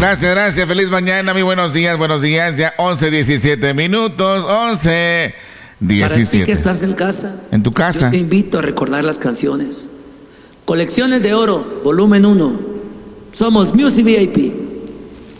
Gracias. Feliz mañana, muy buenos días. Ya 11:17 minutos. 11:17. Para ti que estás en casa. En tu casa. Yo te invito a recordar las canciones. Colecciones de Oro, volumen 1. Somos Music VIP.